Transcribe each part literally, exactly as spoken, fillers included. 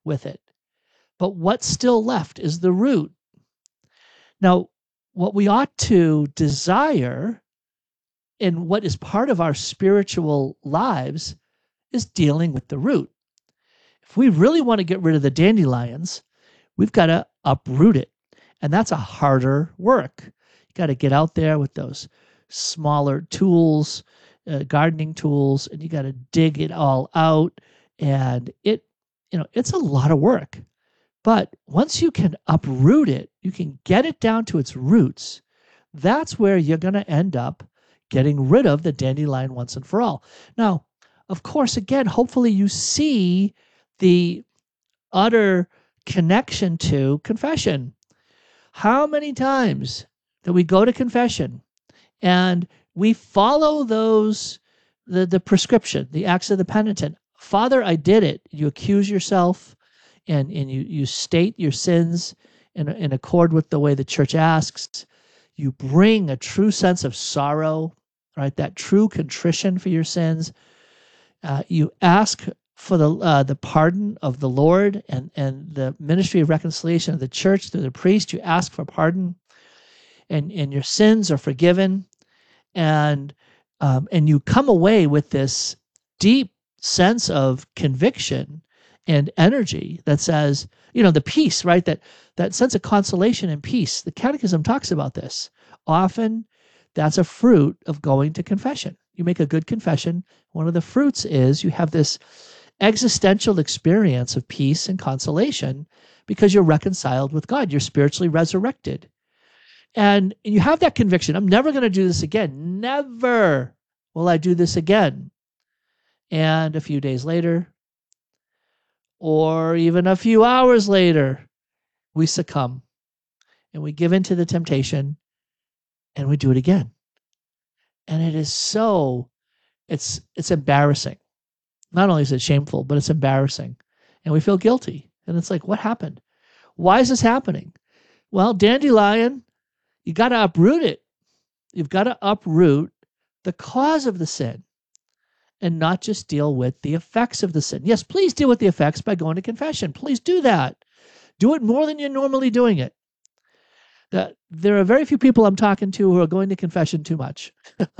with it. But what's still left is the root. Now, what we ought to desire and what is part of our spiritual lives is dealing with the root. If we really want to get rid of the dandelions, we've got to uproot it. And that's a harder work. You got to get out there with those smaller tools, uh, gardening tools, and you got to dig it all out. And it, you know, it's a lot of work. But once you can uproot it, you can get it down to its roots. That's where you're going to end up getting rid of the dandelion once and for all. Now, of course, again, hopefully you see the utter connection to confession. How many times that we go to confession and we follow those, the, the prescription, the acts of the penitent. Father, I did it. You accuse yourself and, and you, you state your sins in, in accord with the way the church asks. You bring a true sense of sorrow, right? That true contrition for your sins. Uh, you ask for the uh, the pardon of the Lord and, and the ministry of reconciliation of the church through the priest. You ask for pardon, and, and your sins are forgiven. And um, and you come away with this deep sense of conviction and energy that says, you know, the peace, right? That that sense of consolation and peace. The Catechism talks about this. Often that's a fruit of going to confession. You make a good confession. One of the fruits is you have this existential experience of peace and consolation because you're reconciled with God. You're spiritually resurrected. And you have that conviction. I'm never going to do this again. Never will I do this again. And a few days later, or even a few hours later, we succumb and we give in to the temptation and we do it again. And it is so, it's it's embarrassing. Not only is it shameful, but it's embarrassing. And we feel guilty. And it's like, what happened? Why is this happening? Well, dandelion, you got to uproot it. You've got to uproot the cause of the sin and not just deal with the effects of the sin. Yes, please deal with the effects by going to confession. Please do that. Do it more than you're normally doing it. That there are very few people I'm talking to who are going to confession too much.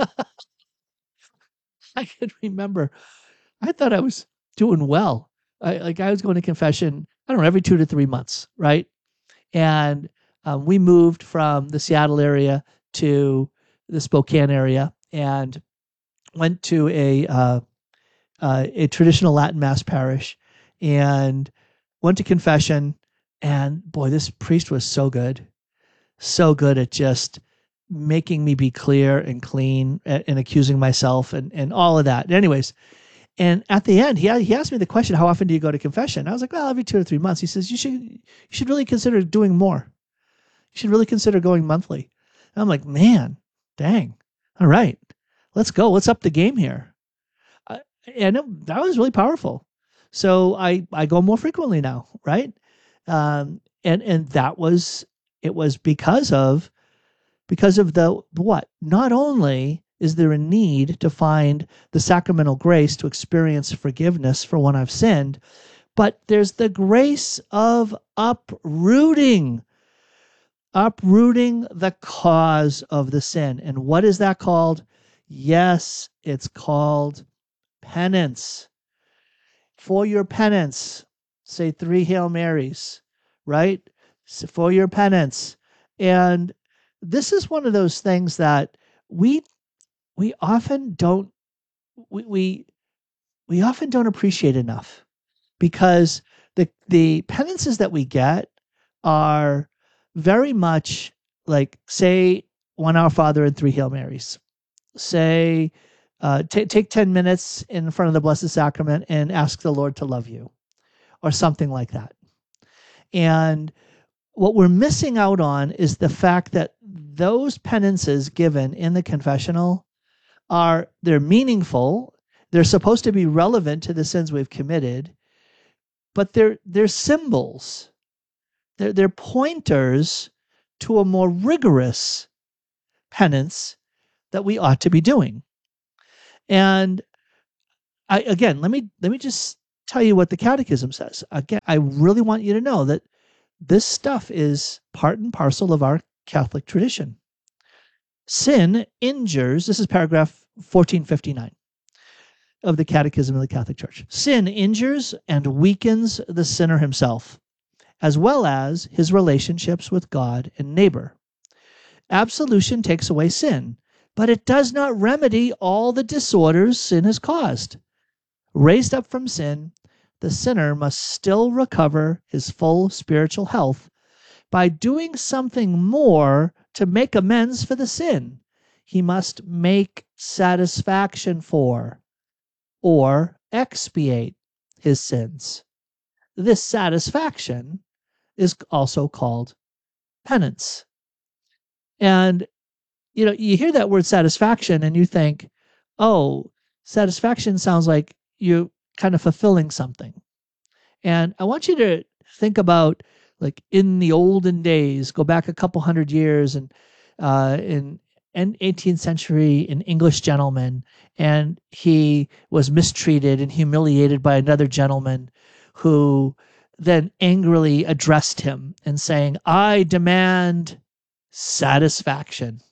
I can remember, I thought I was doing well. I, like I was going to confession, I don't know, every two to three months, right? And um, we moved from the Seattle area to the Spokane area and went to a uh, uh, a traditional Latin Mass parish and went to confession. And boy, this priest was so good. So good at just making me be clear and clean and, and accusing myself and, and all of that. Anyways, and at the end, he he asked me the question, how often do you go to confession? I was like, well, every two or three months. He says, you should you should really consider doing more. You should really consider going monthly. And I'm like, man, dang. All right, let's go. Let's up the game here. Uh, and it, that was really powerful. So I, I go more frequently now, right? Um, and and that was, it was because of, because of the what? Not only is there a need to find the sacramental grace to experience forgiveness for when I've sinned, but there's the grace of uprooting, uprooting the cause of the sin. And what is that called? Yes, it's called penance. For your penance, say three Hail Marys, right? For your penance. And this is one of those things that we we often don't we we, we often don't appreciate enough, because the the penances that we get are very much like, say, one Our Father and three Hail Marys. Say, uh, t- take ten minutes in front of the Blessed Sacrament and ask the Lord to love you, or something like that. And what we're missing out on is the fact that those penances given in the confessional are, they're meaningful. They're supposed to be relevant to the sins we've committed, but they're, they're symbols. They're, they're pointers to a more rigorous penance that we ought to be doing. And I, again, let me, let me just tell you what the Catechism says. Again, I really want you to know that this stuff is part and parcel of our Catholic tradition. Sin injures, this is paragraph fourteen fifty-nine of the Catechism of the Catholic Church. Sin injures and weakens the sinner himself, as well as his relationships with God and neighbor. Absolution takes away sin, but it does not remedy all the disorders sin has caused. Raised up from sin, the sinner must still recover his full spiritual health by doing something more to make amends for the sin he must make satisfaction for, or expiate his sins. This satisfaction is also called penance. And, you know, you hear that word satisfaction and you think, oh, satisfaction sounds like you're kind of fulfilling something. And I want you to think about, like, in the olden days, go back a couple hundred years, and uh, in an eighteenth century, an English gentleman, and he was mistreated and humiliated by another gentleman who then angrily addressed him and saying, I demand satisfaction.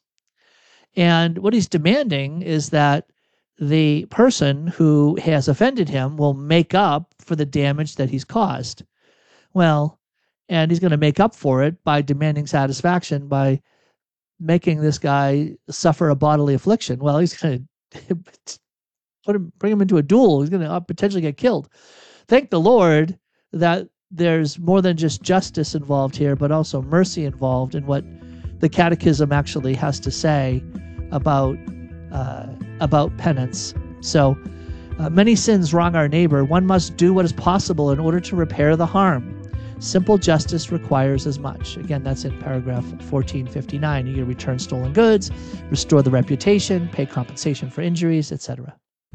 And what he's demanding is that the person who has offended him will make up for the damage that he's caused. Well, and he's going to make up for it by demanding satisfaction by making this guy suffer a bodily affliction. Well, he's going to put him, bring him into a duel. He's going to potentially get killed. Thank the Lord that there's more than just justice involved here, but also mercy involved in what the Catechism actually has to say about uh, about penance. So uh, many sins wrong our neighbor. One must do what is possible in order to repair the harm. Simple justice requires as much. Again, that's in paragraph fourteen fifty-nine. You can return stolen goods, restore the reputation, pay compensation for injuries, et cetera.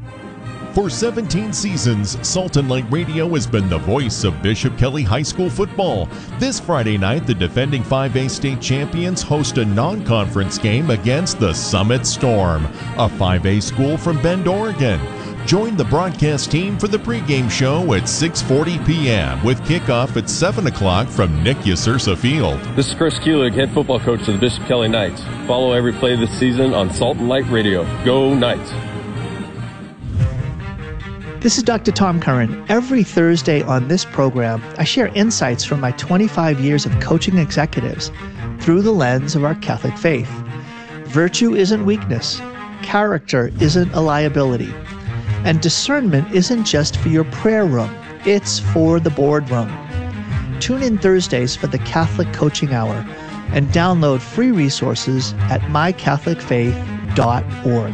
For seventeen seasons, Salt and Light Radio has been the voice of Bishop Kelly High School football. This Friday night, the defending five A state champions host a non-conference game against the Summit Storm, a five A school from Bend, Oregon. Join the broadcast team for the pregame show at six forty p.m. with kickoff at seven o'clock from Nick Yasursa Field. This is Chris Kuelig, head football coach of the Bishop Kelly Knights. Follow every play this season on Salt and Light Radio. Go Knights! This is Doctor Tom Curran. Every Thursday on this program, I share insights from my twenty-five years of coaching executives through the lens of our Catholic faith. Virtue isn't weakness. Character isn't a liability. And discernment isn't just for your prayer room. It's for the boardroom. Tune in Thursdays for the Catholic Coaching Hour and download free resources at my catholic faith dot org.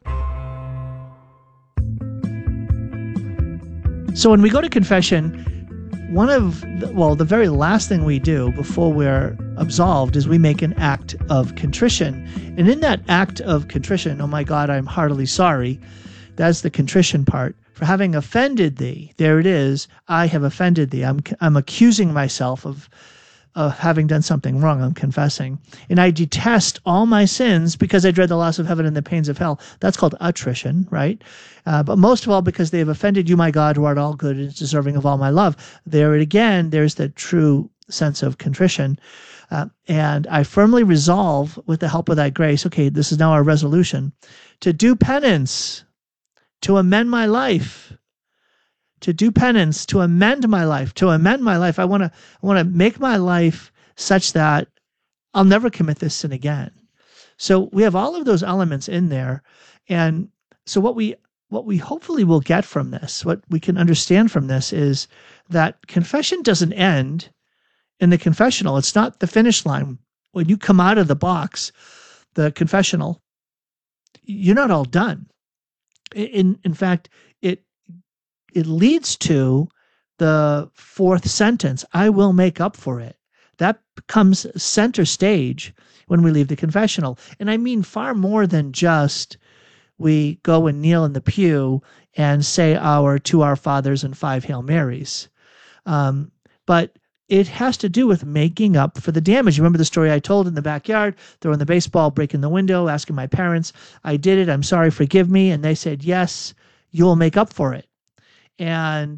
So when we go to confession, one of, the, well, the very last thing we do before we're absolved is we make an act of contrition. And in that act of contrition, oh my God, I'm heartily sorry, that's the contrition part. For having offended thee, there it is, I have offended thee. I'm, I'm accusing myself of, of having done something wrong. I'm confessing. And I detest all my sins because I dread the loss of heaven and the pains of hell. That's called attrition, right? Uh, but most of all, because they have offended you, my God, who art all good and is deserving of all my love. There it again, there's the true sense of contrition. Uh, and I firmly resolve, with the help of thy grace, okay, this is now our resolution, to do penance, to amend my life, to do penance, to amend my life, to amend my life. I want to, I want to make my life such that I'll never commit this sin again. So we have all of those elements in there. And so what we, what we hopefully will get from this, what we can understand from this is that confession doesn't end in the confessional. It's not the finish line. When you come out of the box, the confessional, you're not all done. In, in fact, it, it leads to the fourth sentence, I will make up for it. That becomes center stage when we leave the confessional. And I mean far more than just we go and kneel in the pew and say our to our fathers and five Hail Marys. Um, but it has to do with making up for the damage. You remember the story I told in the backyard, throwing the baseball, breaking the window, asking my parents, I did it, I'm sorry, forgive me. And they said, yes, you'll make up for it. And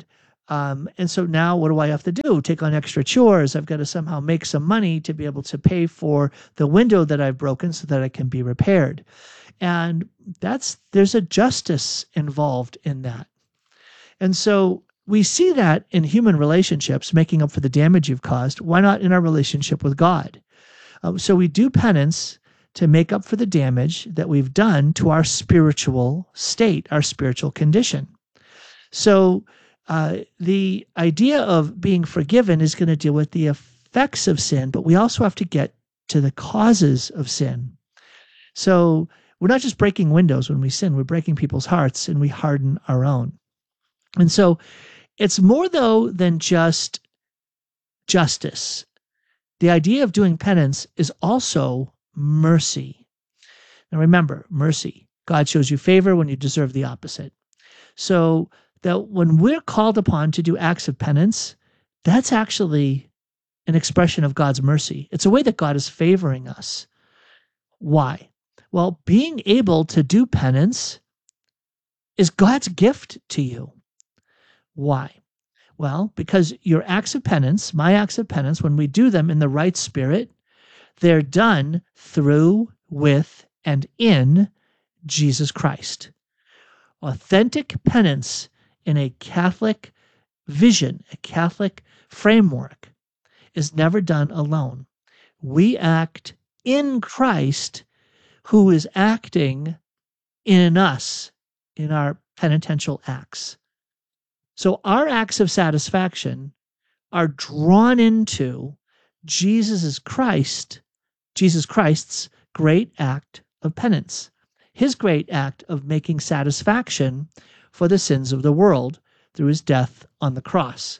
Um, and so now what do I have to do? Take on extra chores. I've got to somehow make some money to be able to pay for the window that I've broken so that it can be repaired. And that's, there's a justice involved in that. And so we see that in human relationships, making up for the damage you've caused. Why not in our relationship with God? Uh, so we do penance to make up for the damage that we've done to our spiritual state, our spiritual condition. So uh, the idea of being forgiven is going to deal with the effects of sin, but we also have to get to the causes of sin. So we're not just breaking windows when we sin, we're breaking people's hearts and we harden our own. And so it's more, though, than just justice. The idea of doing penance is also mercy. Now remember, mercy. God shows you favor when you deserve the opposite. So that when we're called upon to do acts of penance, that's actually an expression of God's mercy. It's a way that God is favoring us. Why? Well, being able to do penance is God's gift to you. Why? Well, because your acts of penance, my acts of penance, when we do them in the right spirit, they're done through, with, and in Jesus Christ. Authentic penance in a Catholic vision, a Catholic framework, is never done alone. We act in Christ, who is acting in us, in our penitential acts. So our acts of satisfaction are drawn into Jesus Christ, Jesus Christ's great act of penance, his great act of making satisfaction for the sins of the world through his death on the cross.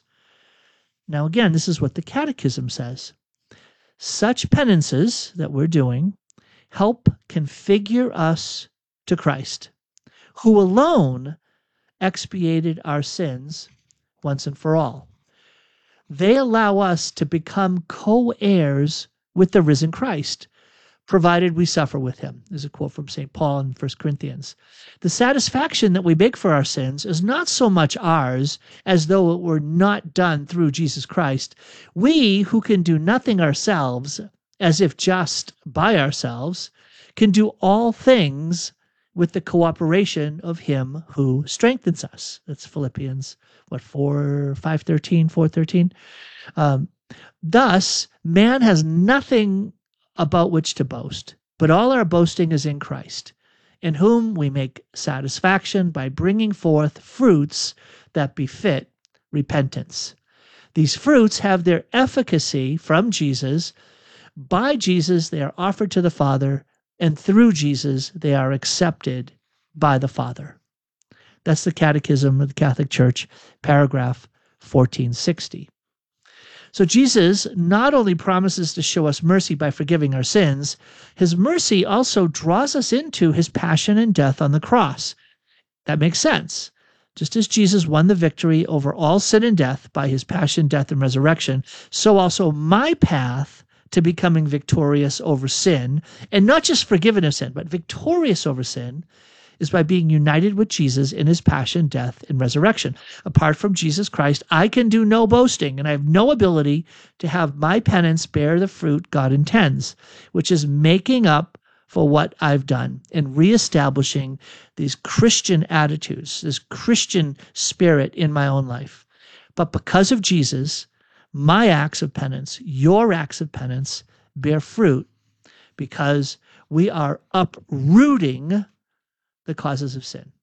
Now again, this is what the Catechism says. Such penances that we're doing help configure us to Christ, who alone expiated our sins once and for all. They allow us to become co-heirs with the risen Christ, provided we suffer with him. There's a quote from Saint Paul in First Corinthians. The satisfaction that we make for our sins is not so much ours as though it were not done through Jesus Christ. We, who can do nothing ourselves, as if just by ourselves, can do all things with the cooperation of him who strengthens us. That's Philippians, what, four, five thirteen, four thirteen. Um, Thus, man has nothing about which to boast, but all our boasting is in Christ, in whom we make satisfaction by bringing forth fruits that befit repentance. These fruits have their efficacy from Jesus. By Jesus, they are offered to the Father, and through Jesus, they are accepted by the Father. That's the Catechism of the Catholic Church, paragraph fourteen sixty. So Jesus not only promises to show us mercy by forgiving our sins, his mercy also draws us into his passion and death on the cross. That makes sense. Just as Jesus won the victory over all sin and death by his passion, death, and resurrection, so also my path to becoming victorious over sin, and not just forgiven of sin, but victorious over sin, is by being united with Jesus in his passion, death, and resurrection. Apart from Jesus Christ, I can do no boasting, and I have no ability to have my penance bear the fruit God intends, which is making up for what I've done and reestablishing these Christian attitudes, this Christian spirit in my own life. But because of Jesus, my acts of penance, your acts of penance, bear fruit because we are uprooting the causes of sin.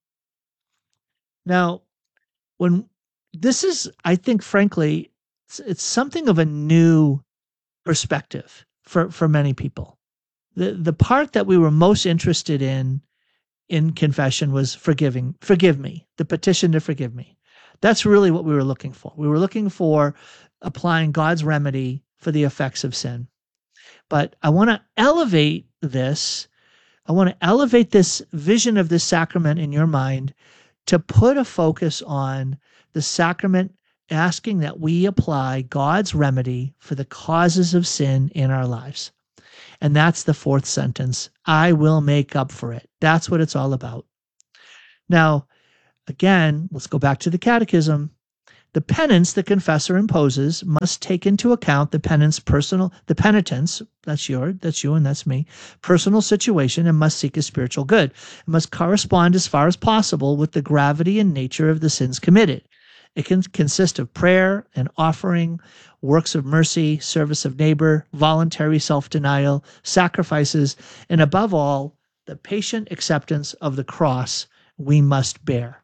Now, when this is, I think, frankly, it's, it's something of a new perspective for, for many people. The, the part that we were most interested in in confession was forgiving, forgive me, the petition to forgive me. That's really what we were looking for. We were looking for applying God's remedy for the effects of sin. But I want to elevate this. I want to elevate this vision of this sacrament in your mind to put a focus on the sacrament asking that we apply God's remedy for the causes of sin in our lives. And that's the fourth sentence. I will make up for it. That's what it's all about. Now, again, let's go back to the Catechism. The penance the confessor imposes must take into account the penance personal, the penitent's, that's your, that's you and that's me, personal situation, and must seek a spiritual good. It must correspond as far as possible with the gravity and nature of the sins committed. It can consist of prayer and offering, works of mercy, service of neighbor, voluntary self-denial, sacrifices, and above all, the patient acceptance of the cross we must bear.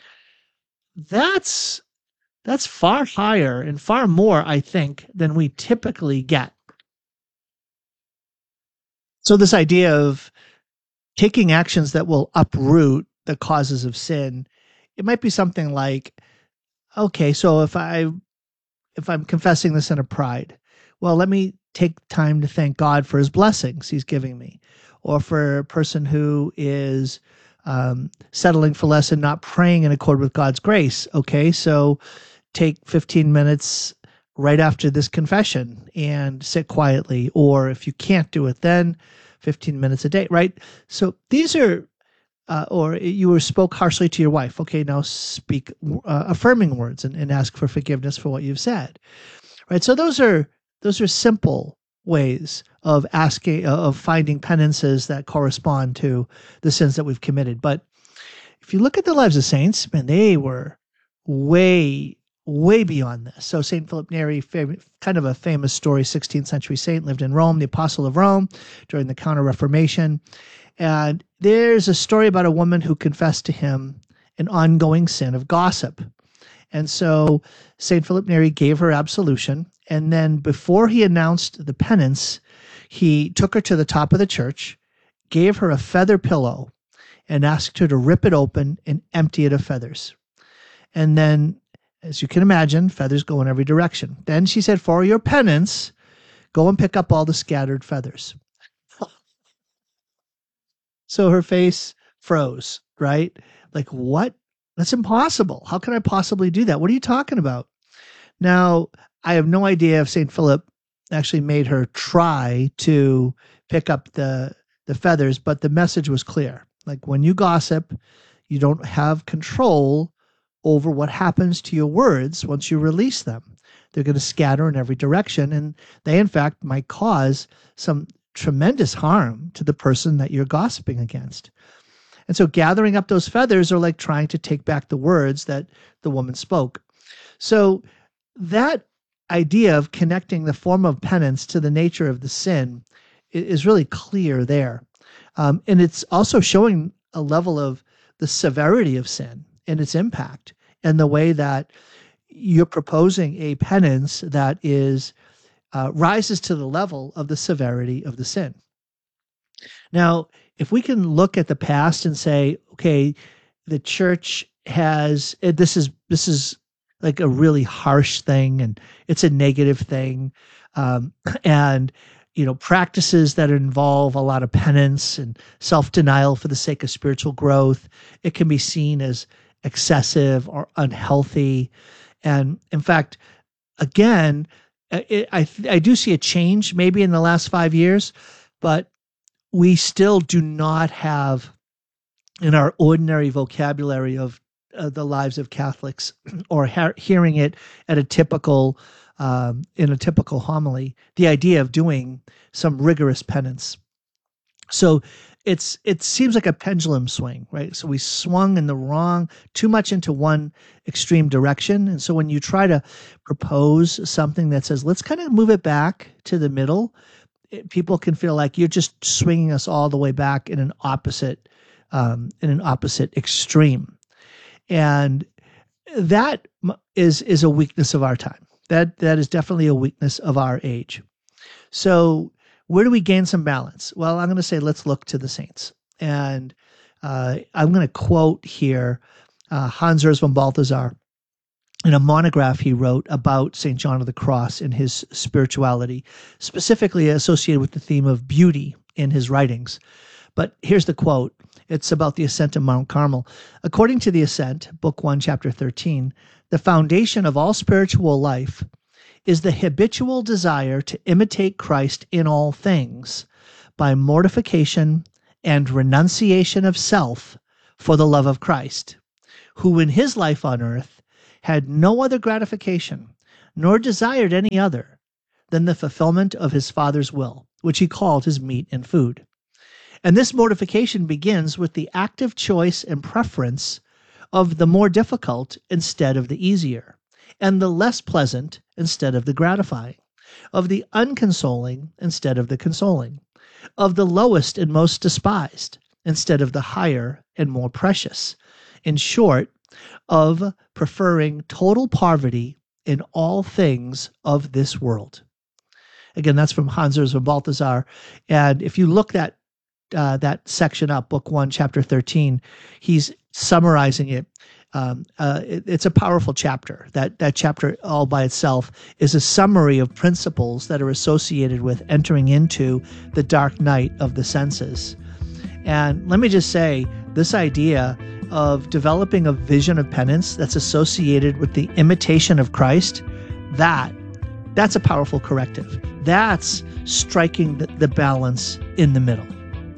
That's That's far higher and far more, I think, than we typically get. So this idea of taking actions that will uproot the causes of sin, it might be something like, okay, so if I if I'm confessing this in a pride, well, let me take time to thank God for his blessings he's giving me. Or for a person who is um, settling for less and not praying in accord with God's grace, okay, so take fifteen minutes right after this confession and sit quietly. Or if you can't do it then, fifteen minutes a day, right? So these are, uh, or you were spoke harshly to your wife. Okay, now speak uh, affirming words and, and ask for forgiveness for what you've said, right? So those are those are simple ways of asking, of finding penances that correspond to the sins that we've committed. But if you look at the lives of saints, man, they were way way beyond this. So Saint Philip Neri, kind of a famous story, sixteenth century saint, lived in Rome, the Apostle of Rome during the Counter-Reformation. And there's a story about a woman who confessed to him an ongoing sin of gossip. And so Saint Philip Neri gave her absolution. And then before he announced the penance, he took her to the top of the church, gave her a feather pillow, and asked her to rip it open and empty it of feathers. And then, as you can imagine, feathers go in every direction. Then she said, for your penance, go and pick up all the scattered feathers. So her face froze, right? Like, what? That's impossible. How can I possibly do that? What are you talking about? Now, I have no idea if Saint Philip actually made her try to pick up the, the feathers, but the message was clear. Like, when you gossip, you don't have control over what happens to your words once you release them. They're going to scatter in every direction, and they, in fact, might cause some tremendous harm to the person that you're gossiping against. And so gathering up those feathers are like trying to take back the words that the woman spoke. So that idea of connecting the form of penance to the nature of the sin is really clear there. Um, and it's also showing a level of the severity of sin and its impact, and the way that you're proposing a penance that is uh, rises to the level of the severity of the sin. Now, if we can look at the past and say, okay, the church has this is this is like a really harsh thing, and it's a negative thing, um, and you know, practices that involve a lot of penance and self-denial for the sake of spiritual growth, it can be seen as excessive or unhealthy. And in fact, again, it, I I do see a change maybe in the last five years, but we still do not have in our ordinary vocabulary of uh, the lives of Catholics, or ha- hearing it at a typical um, in a typical homily, the idea of doing some rigorous penance. So it's it seems like a pendulum swing, right? So we swung in the wrong, too much into one extreme direction. And so when you try to propose something that says, let's kind of move it back to the middle, it, people can feel like you're just swinging us all the way back in an opposite, um, in an opposite extreme. And that is is a weakness of our time. That that is definitely a weakness of our age. So where do we gain some balance? Well, I'm going to say, let's look to the saints. And uh, I'm going to quote here uh, Hans Urs von Balthasar in a monograph he wrote about Saint John of the Cross and his spirituality, specifically associated with the theme of beauty in his writings. But here's the quote. It's about the ascent of Mount Carmel. According to the Ascent, Book one, Chapter thirteen, the foundation of all spiritual life is the habitual desire to imitate Christ in all things by mortification and renunciation of self for the love of Christ, who in his life on earth had no other gratification, nor desired any other, than the fulfillment of his Father's will, which he called his meat and food. And this mortification begins with the active choice and preference of the more difficult instead of the easier, and the less pleasant instead of the gratifying, of the unconsoling instead of the consoling, of the lowest and most despised instead of the higher and more precious. In short, of preferring total poverty in all things of this world. Again, that's from Hans Urs von Balthasar. And if you look that uh, that section up, book one, chapter thirteen, he's summarizing it. Um, uh, it it's a powerful chapter. That that chapter all by itself is a summary of principles that are associated with entering into the dark night of the senses. And let me just say, this idea of developing a vision of penance that's associated with the imitation of Christ, that that's a powerful corrective. That's striking the, the balance in the middle.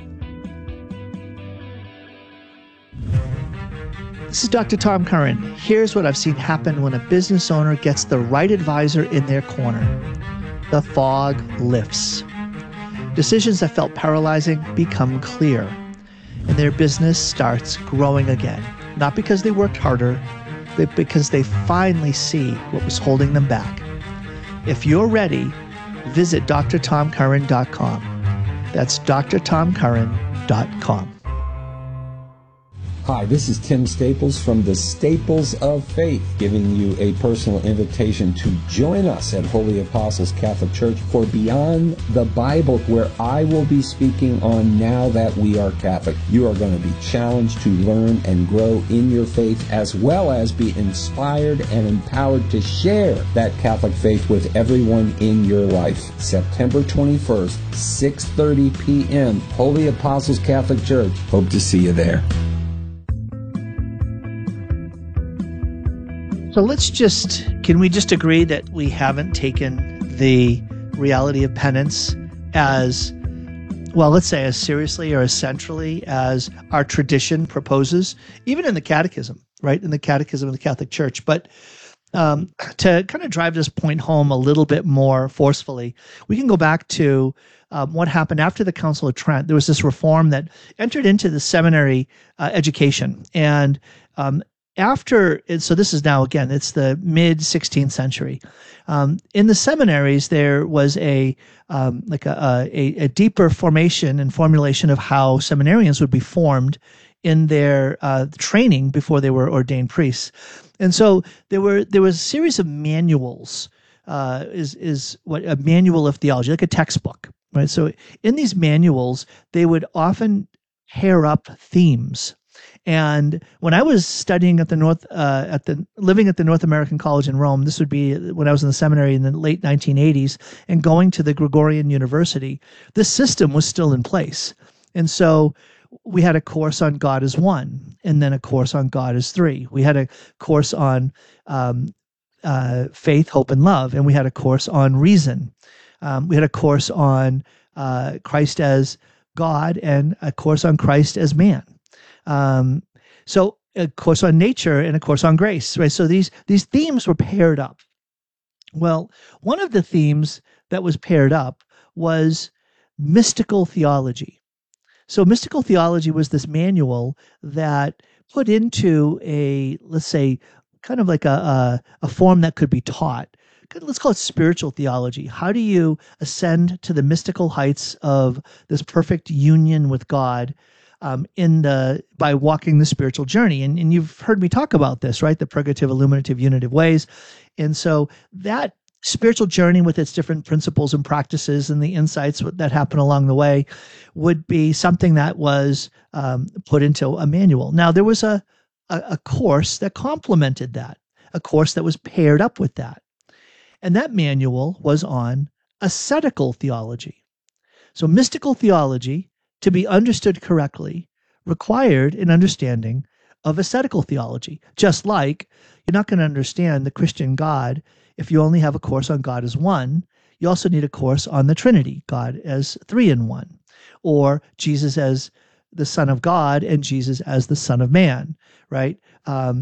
This is Doctor Tom Curran. Here's what I've seen happen when a business owner gets the right advisor in their corner. The fog lifts. Decisions that felt paralyzing become clear, and their business starts growing again. Not because they worked harder, but because they finally see what was holding them back. If you're ready, visit D R tom curran dot com. That's D R tom curran dot com. Hi, this is Tim Staples from the Staples of Faith, giving you a personal invitation to join us at Holy Apostles Catholic Church for Beyond the Bible, where I will be speaking on Now That We Are Catholic. You are going to be challenged to learn and grow in your faith, as well as be inspired and empowered to share that Catholic faith with everyone in your life. September twenty-first, six thirty p.m., Holy Apostles Catholic Church. Hope to see you there. So let's just, can we just agree that we haven't taken the reality of penance as, well, let's say as seriously or as centrally as our tradition proposes, even in the catechism, right? In the catechism of the Catholic Church. But um, to kind of drive this point home a little bit more forcefully, we can go back to um, what happened after the Council of Trent. There was this reform that entered into the seminary uh, education. And um, After, so this is now, again, it's the mid-sixteenth century. Um, in the seminaries, there was a um, like a, a, a deeper formation and formulation of how seminarians would be formed in their uh, training before they were ordained priests. And so there were there was a series of manuals, uh, is is what a manual of theology, like a textbook, right? So in these manuals, they would often pair up themes. And when I was studying at the North, uh, at the living at the North American College in Rome, this would be when I was in the seminary in the late nineteen eighties, and going to the Gregorian University, this system was still in place. And so we had a course on God as one, and then a course on God as three. We had a course on um, uh, faith, hope, and love, and we had a course on reason. Um, we had a course on uh, Christ as God, and a course on Christ as man. Um, so a course on nature and a course on grace, right? So these, these themes were paired up. Well, one of the themes that was paired up was mystical theology. So mystical theology was this manual that put into a, let's say, kind of like a, a, a form that could be taught. Let's call it spiritual theology. How do you ascend to the mystical heights of this perfect union with God Um, in the by walking the spiritual journey? And, and you've heard me talk about this, right? The purgative, illuminative, unitive ways. And so that spiritual journey with its different principles and practices and the insights that happen along the way would be something that was um, put into a manual. Now, there was a, a, a course that complemented that, a course that was paired up with that. And that manual was on ascetical theology. So mystical theology, to be understood correctly, required an understanding of ascetical theology. Just like you're not going to understand the Christian God if you only have a course on God as one. You also need a course on the Trinity, God as three in one, or Jesus as the Son of God and Jesus as the Son of Man, right? Um,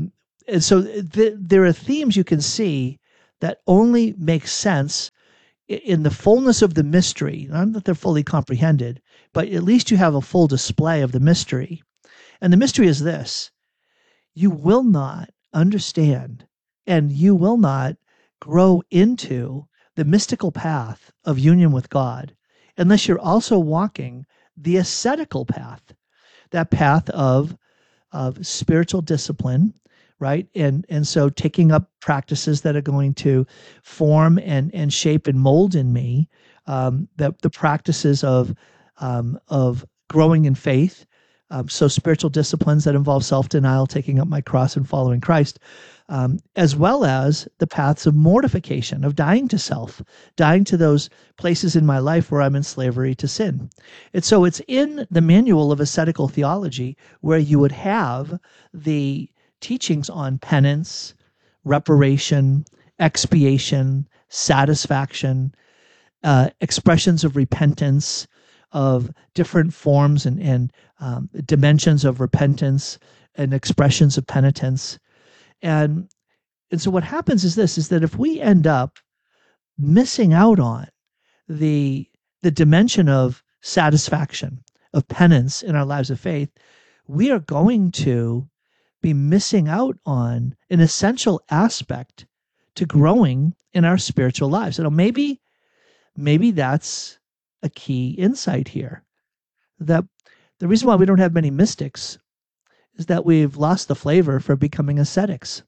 and so th- there are themes you can see that only make sense in the fullness of the mystery. Not that they're fully comprehended, but at least you have a full display of the mystery. And the mystery is this: you will not understand and you will not grow into the mystical path of union with God unless you're also walking the ascetical path, that path of, of spiritual discipline, right? And and so taking up practices that are going to form and, and shape and mold in me, um, the, the practices of, um, of growing in faith, um, so spiritual disciplines that involve self-denial, taking up my cross and following Christ, um, as well as the paths of mortification, of dying to self, dying to those places in my life where I'm in slavery to sin. And so it's in the manual of ascetical theology where you would have the teachings on penance, reparation, expiation, satisfaction, uh, expressions of repentance, of different forms and, and um, dimensions of repentance and expressions of penitence. And, and so what happens is this, is that if we end up missing out on the, the dimension of satisfaction, of penance in our lives of faith, we are going to be missing out on an essential aspect to growing in our spiritual lives. You know, maybe, maybe that's a key insight here. That the reason why we don't have many mystics is that we've lost the flavor for becoming ascetics.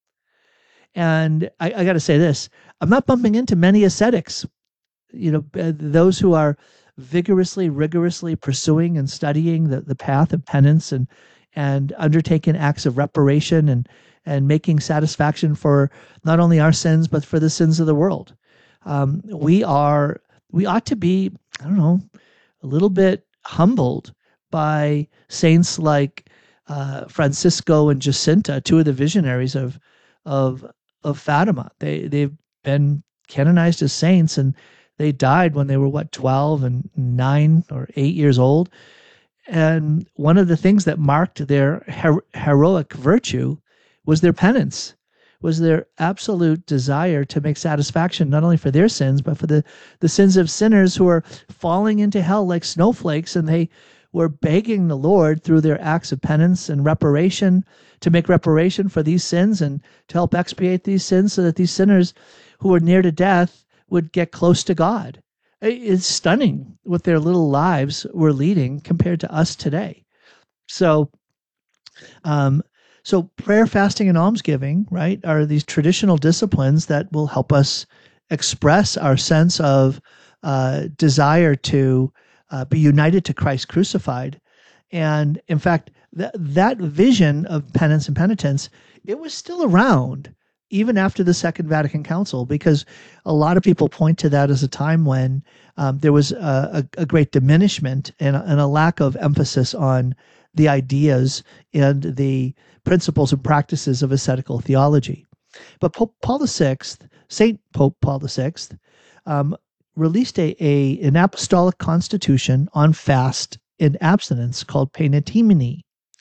And I, I got to say this: I'm not bumping into many ascetics. You know, those who are vigorously, rigorously pursuing and studying the, the path of penance and and undertaking acts of reparation and and making satisfaction for not only our sins but for the sins of the world. Um, we are we ought to be, I don't know, a little bit humbled by saints like uh, Francisco and Jacinta, two of the visionaries of of of Fatima. They they've been canonized as saints, and they died when they were what twelve and nine or eight years old. And one of the things that marked their her- heroic virtue was their penance, was their absolute desire to make satisfaction not only for their sins, but for the, the sins of sinners who are falling into hell like snowflakes. And they were begging the Lord through their acts of penance and reparation to make reparation for these sins and to help expiate these sins so that these sinners who were near to death would get close to God. It's stunning what their little lives were leading compared to us today. So, um, so prayer, fasting, and almsgiving, right, are these traditional disciplines that will help us express our sense of uh, desire to uh, be united to Christ crucified. And in fact, th- that vision of penance and penitence, it was still around even after the Second Vatican Council, because a lot of people point to that as a time when um, there was a, a, a great diminishment and, and a lack of emphasis on the ideas and the principles and practices of ascetical theology. But Pope Paul the Sixth, Saint Pope Paul the Sixth, um, released a, a an apostolic constitution on fast and abstinence called Paenatimini.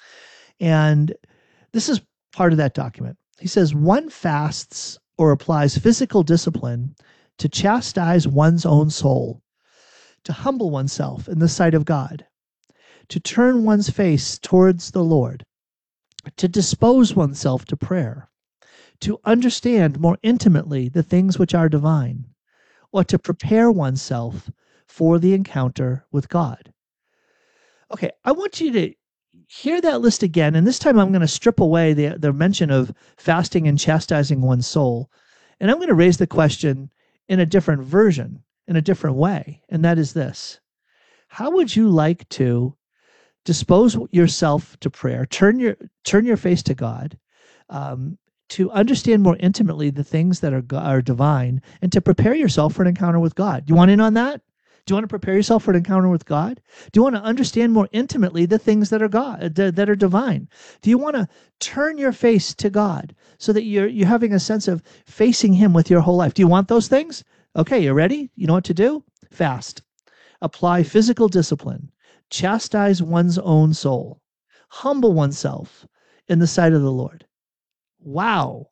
And this is part of that document. He says, one fasts or applies physical discipline to chastise one's own soul, to humble oneself in the sight of God, to turn one's face towards the Lord, to dispose oneself to prayer, to understand more intimately the things which are divine, or to prepare oneself for the encounter with God. Okay, I want you to hear that list again, and this time I'm going to strip away the, the mention of fasting and chastising one's soul, and I'm going to raise the question in a different version, in a different way, and that is this. How would you like to dispose yourself to prayer, turn your turn your face to God, um, to understand more intimately the things that are, are divine, and to prepare yourself for an encounter with God? Do you want in on that? Do you want to prepare yourself for an encounter with God? Do you want to understand more intimately the things that are God, that are divine? Do you want to turn your face to God so that you're you're having a sense of facing Him with your whole life? Do you want those things? Okay, you ready? You know what to do? Fast. Apply physical discipline. Chastise one's own soul. Humble oneself in the sight of the Lord. wow.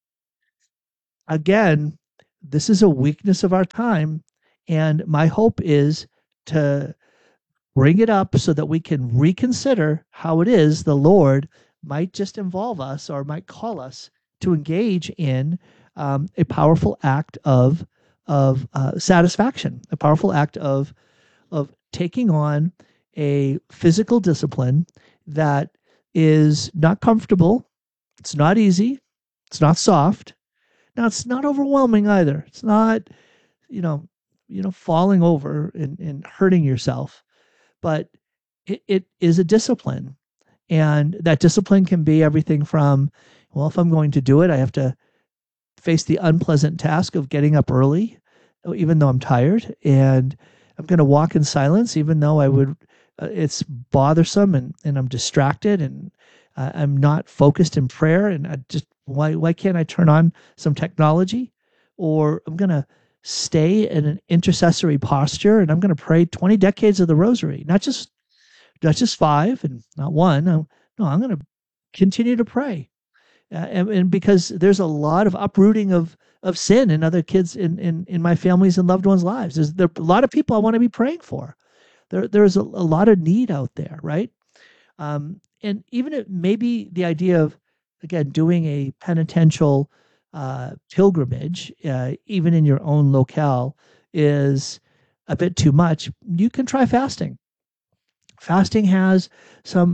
Again, this is a weakness of our time. And my hope is to bring it up so that we can reconsider how it is the Lord might just involve us or might call us to engage in um, a powerful act of of uh, satisfaction, a powerful act of of taking on a physical discipline that is not comfortable, it's not easy, it's not soft. Now, it's not overwhelming either. It's not, you know, you know, falling over and, and hurting yourself, but it, it is a discipline. And that discipline can be everything from, well, if I'm going to do it, I have to face the unpleasant task of getting up early, even though I'm tired, and I'm going to walk in silence, even though I would, uh, it's bothersome and, and I'm distracted and uh, I'm not focused in prayer. And I just, why, why can't I turn on some technology? Or I'm going to stay in an intercessory posture and I'm going to pray twenty decades of the rosary, not just, not just five and not one. No, I'm going to continue to pray. Uh, and, and because there's a lot of uprooting of, of sin in other kids in, in, in my family's and loved ones' lives. There's there a lot of people I want to be praying for. There There's a, a lot of need out there, right? Um, and even it maybe the idea of, again, doing a penitential uh, pilgrimage, uh, even in your own locale, is a bit too much. You can try fasting. Fasting has some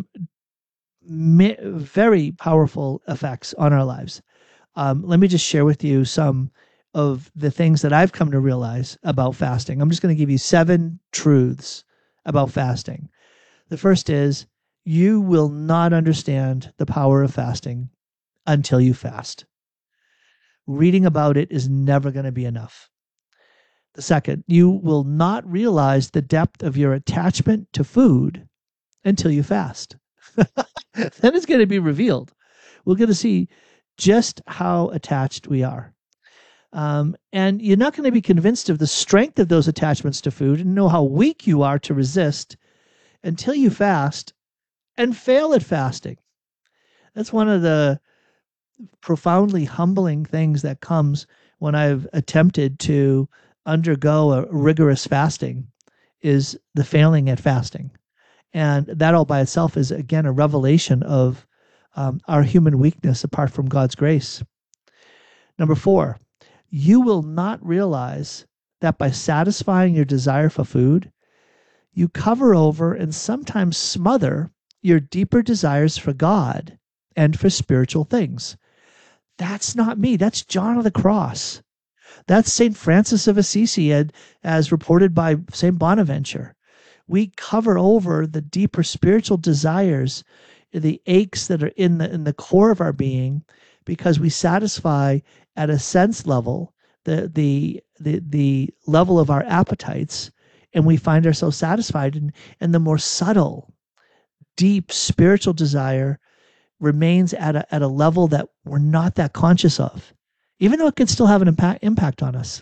very powerful effects on our lives. Um, let me just share with you some of the things that I've come to realize about fasting. I'm just going to give you seven truths about fasting. The first is, you will not understand the power of fasting until you fast. Reading about it is never going to be enough. The second, you will not realize the depth of your attachment to food until you fast. Then it's going to be revealed. We're going to see just how attached we are. Um, and you're not going to be convinced of the strength of those attachments to food and know how weak you are to resist until you fast and fail at fasting. That's one of the profoundly humbling things that comes when I've attempted to undergo a rigorous fasting, is the failing at fasting. And that all by itself is, again, a revelation of um, our human weakness apart from God's grace. Number four, you will not realize that by satisfying your desire for food, you cover over and sometimes smother your deeper desires for God and for spiritual things. That's not me. That's John of the Cross. That's Saint Francis of Assisi, as reported by Saint Bonaventure. We cover over the deeper spiritual desires, the aches that are in the in the core of our being, because we satisfy at a sense level the the the, the level of our appetites, and we find ourselves satisfied. And, and the more subtle, deep spiritual desire remains at a at a level that we're not that conscious of, even though it can still have an impact impact on us.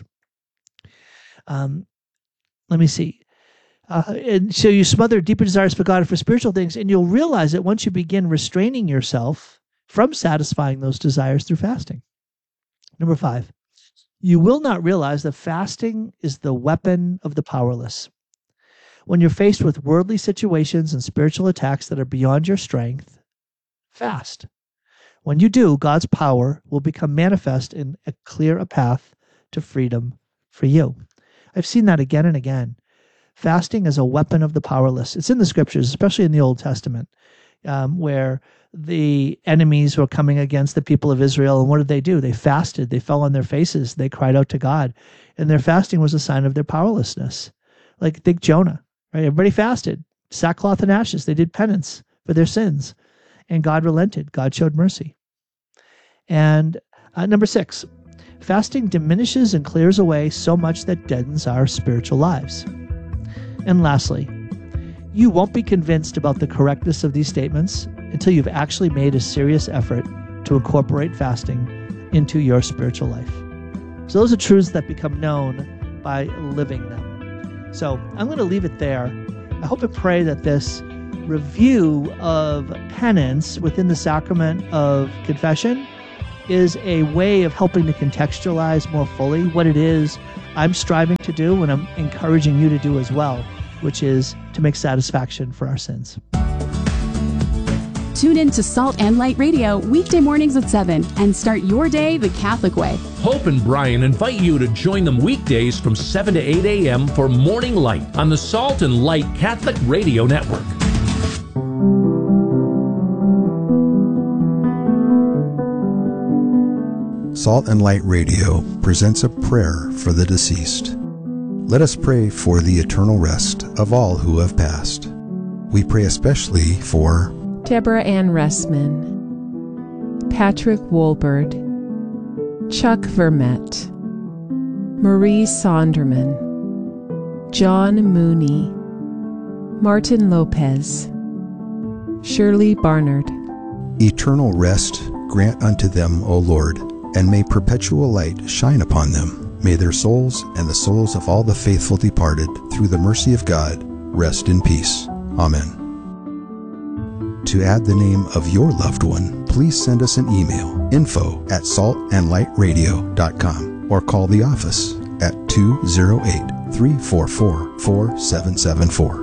Um, let me see. Uh, and so you smother deeper desires for God and for spiritual things, and you'll realize it once you begin restraining yourself from satisfying those desires through fasting. Number five, you will not realize that fasting is the weapon of the powerless. When you're faced with worldly situations and spiritual attacks that are beyond your strength, fast. When you do, God's power will become manifest in a clear a path to freedom for you. I've seen that again and again. Fasting is a weapon of the powerless. It's in the scriptures, especially in the Old Testament, um, where the enemies were coming against the people of Israel. And what did they do? They fasted. They fell on their faces. They cried out to God. And their fasting was a sign of their powerlessness. Like, think Jonah, right? Everybody fasted, sackcloth and ashes. They did penance for their sins. And God relented. God showed mercy. And uh, number six, fasting diminishes and clears away so much that deadens our spiritual lives. And lastly, you won't be convinced about the correctness of these statements until you've actually made a serious effort to incorporate fasting into your spiritual life. So those are truths that become known by living them. So I'm going to leave it there. I hope and pray that this review of penance within the sacrament of confession is a way of helping to contextualize more fully what it is I'm striving to do and I'm encouraging you to do as well, which is to make satisfaction for our sins. Tune in to Salt and Light Radio weekday mornings at seven and start your day the Catholic way. Hope and Brian invite you to join them weekdays from seven to eight a.m. for Morning Light on the Salt and Light Catholic Radio Network. Salt and Light Radio presents a prayer for the deceased. Let us pray for the eternal rest of all who have passed. We pray especially for Deborah Ann Ressman, Patrick Wolbert, Chuck Vermette, Marie Sonderman, John Mooney, Martin Lopez, Shirley Barnard. Eternal rest grant unto them, O Lord, and may perpetual light shine upon them. May their souls and the souls of all the faithful departed, through the mercy of God, rest in peace. Amen. To add the name of your loved one, please send us an email, info at salt and light radio dot com, or call the office at two oh eight, three four four, four seven seven four.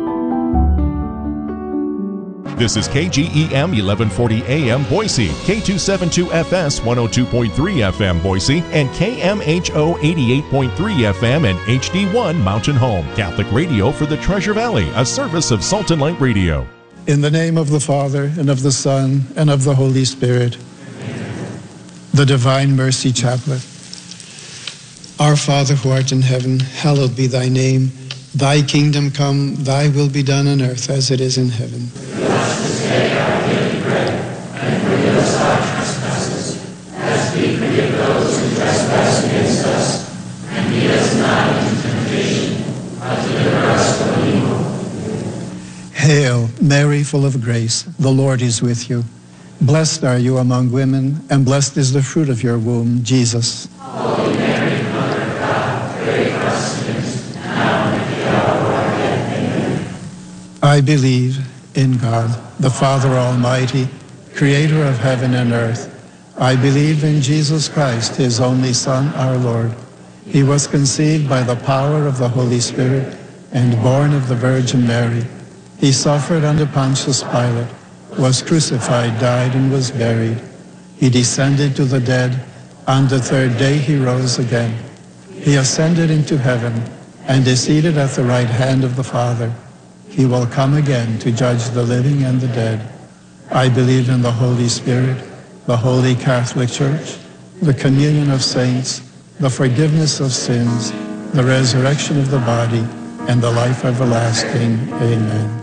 This is K G E M eleven forty A M Boise, K two seventy-two F S one oh two point three F M Boise, and K M H O eighty-eight point three F M and H D one Mountain Home. Catholic radio for the Treasure Valley, a service of Salt and Light Radio. In the name of the Father, and of the Son, and of the Holy Spirit. Amen. The Divine Mercy Chaplet. Our Father who art in heaven, hallowed be thy name. Thy kingdom come, thy will be done on earth as it is in heaven. Give us this day our daily bread, and forgive us our trespasses, as we forgive those who trespass against us. And lead us not into temptation, but deliver us from evil. Hail, Mary, full of grace, the Lord is with you. Blessed are you among women, and blessed is the fruit of your womb, Jesus. Holy Mary, Mother of God, pray for us sinners, now and at the hour of our death. Amen. I believe in God, the Father Almighty, creator of heaven and earth. I believe in Jesus Christ, his only Son, our Lord. He was conceived by the power of the Holy Spirit and born of the Virgin Mary. He suffered under Pontius Pilate, was crucified, died, and was buried. He descended to the dead. On the third day he rose again. He ascended into heaven and is seated at the right hand of the Father. He will come again to judge the living and the dead. I believe in the Holy Spirit, the Holy Catholic Church, the communion of saints, the forgiveness of sins, the resurrection of the body, and the life everlasting. Amen.